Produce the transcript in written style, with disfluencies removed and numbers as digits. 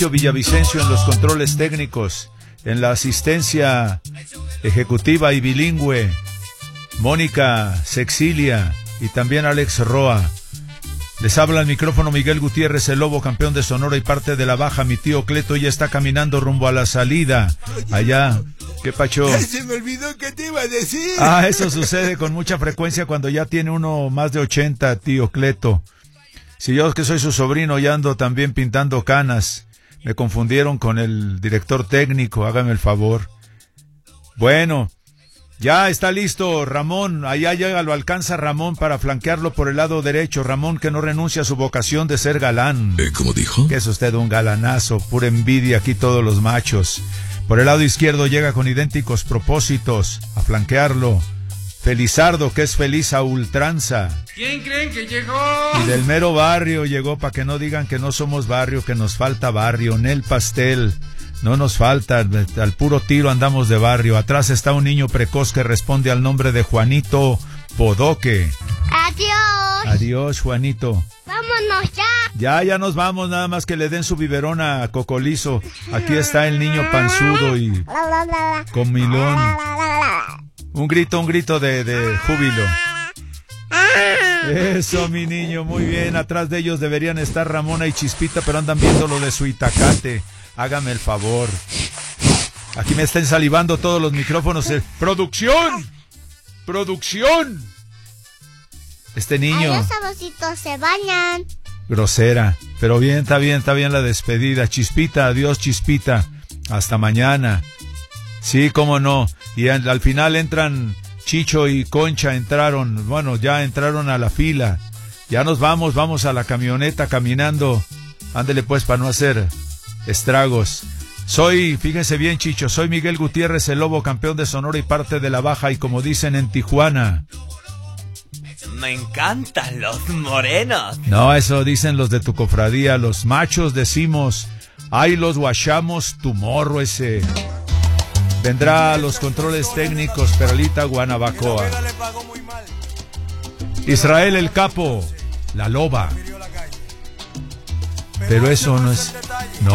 Villavicencio en los controles técnicos, en la asistencia ejecutiva y bilingüe, Mónica Sexilia y también Alex Roa. Les habla al micrófono Miguel Gutiérrez, el Lobo, campeón de Sonora y parte de la Baja. Mi tío Cleto ya está caminando rumbo a la salida. Allá, ¿qué pacho? Se me olvidó que te iba a decir. Eso sucede con mucha frecuencia cuando ya tiene uno más de 80, tío Cleto. Si yo, que soy su sobrino, ya ando también pintando canas. Me confundieron con el director técnico, hágame el favor. Bueno, ya está listo Ramón, allá llega, lo alcanza Ramón para flanquearlo por el lado derecho. Ramón, que no renuncia a su vocación de ser galán. ¿Cómo dijo? Que es usted un galanazo, pura envidia aquí todos los machos. Por el lado izquierdo llega con idénticos propósitos a flanquearlo Felizardo, que es feliz a ultranza. ¿Quién creen que llegó? Y del mero barrio llegó, para que no digan que no somos barrio, que nos falta barrio. Nel Pastel, no nos falta, al puro tiro andamos de barrio. Atrás está un niño precoz que responde al nombre de Juanito Bodoque. Adiós. Adiós, Juanito. Vámonos ya. Ya nos vamos, nada más que le den su biberón a Cocolizo. Aquí está el niño panzudo y comilón. Un grito de júbilo. Eso, mi niño, muy bien. Atrás de ellos deberían estar Ramona y Chispita, pero andan viendo lo de su Itacate. Hágame el favor. Aquí me están salivando todos los micrófonos. ¡Producción! ¡Producción! Este niño. Adiós, sabositos, se bañan. Grosera. Pero bien, está bien la despedida. Chispita, adiós, Chispita. Hasta mañana. Sí, cómo no. Y al final entran Chicho y Concha, entraron, bueno, ya entraron a la fila. Ya nos vamos a la camioneta caminando. Ándele pues para no hacer estragos. Fíjense bien, Chicho, soy Miguel Gutiérrez, el Lobo, campeón de Sonora y parte de la Baja, y como dicen en Tijuana. Me encantan los morenos. No, eso dicen los de tu cofradía. Los machos decimos, ay, los guachamos, tu morro ese. Vendrá a los controles técnicos Peralita Guanabacoa. Israel el Capo, la Loba. Pero eso no es... No.